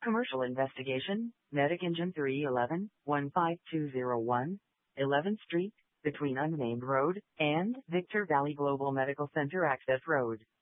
Commercial investigation, Medic Engine 311-15201, 11th Street, between Unnamed Road and Victor Valley Global Medical Center Access Road.